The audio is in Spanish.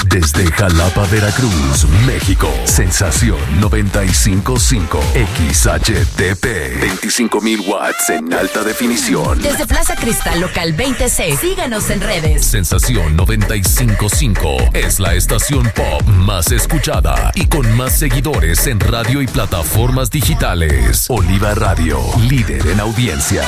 Desde Jalapa, Veracruz, México. Sensación 95.5 XHTP. 25,000 watts en alta definición. Desde Plaza Cristal Local 26. Síganos en redes. Sensación 95.5 es la estación pop más escuchada y con más seguidores en radio y plataformas digitales. Oliva Radio, líder en audiencia.